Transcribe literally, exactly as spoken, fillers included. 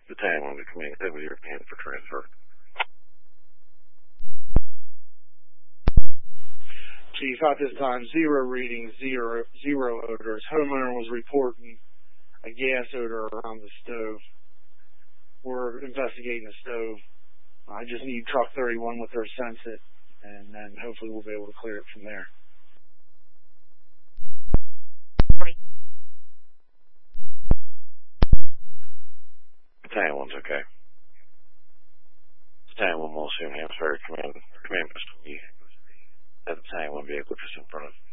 Battalion one to command, that was your command for transfer. Chief, at this time, zero readings, zero, zero odors. Homeowner was reporting a gas odor around the stove. We're investigating the stove. I just need truck thirty-one with their sense it, and then hopefully we'll be able to clear it from there. Battalion one's okay. Battalion one will soon have ferry command, command must be at the Battalion one vehicle just in front of